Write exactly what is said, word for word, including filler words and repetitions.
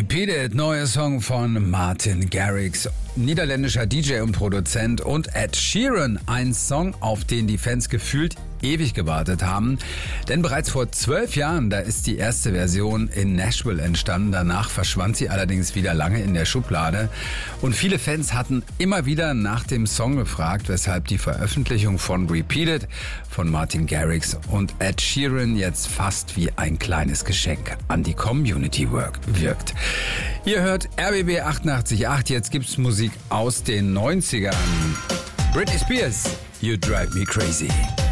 Repeated, neuer Song von Martin Garrix, niederländischer D J und Produzent, und Ed Sheeran, ein Song, auf den die Fans gefühlt ewig gewartet haben. Denn bereits vor zwölf Jahren, da ist die erste Version in Nashville entstanden. Danach verschwand sie allerdings wieder lange in der Schublade. Und viele Fans hatten immer wieder nach dem Song gefragt, weshalb die Veröffentlichung von Repeated von Martin Garrix und Ed Sheeran jetzt fast wie ein kleines Geschenk an die Community wirkt. Ihr hört R B B achtundachtzig Komma acht, jetzt gibt's Musik aus den neunzigern. Britney Spears, You Drive Me Crazy.